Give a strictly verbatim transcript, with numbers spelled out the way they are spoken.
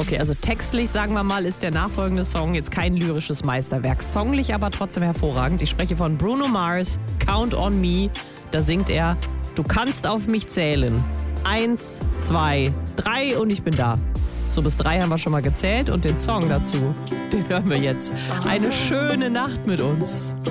Okay, also textlich, sagen wir mal, ist der nachfolgende Song jetzt kein lyrisches Meisterwerk. Songlich aber trotzdem hervorragend. Ich spreche von Bruno Mars, Count on Me. Da singt er, du kannst auf mich zählen. Eins, zwei, drei und ich bin da. So bis drei haben wir schon mal gezählt und den Song dazu, den hören wir jetzt. Eine schöne Nacht mit uns.